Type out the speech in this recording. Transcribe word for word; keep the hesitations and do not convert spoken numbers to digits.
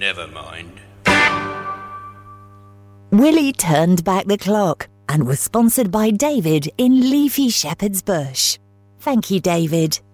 never mind. Willie turned back the clock and was sponsored by David in leafy Shepherd's Bush. Thank you, David.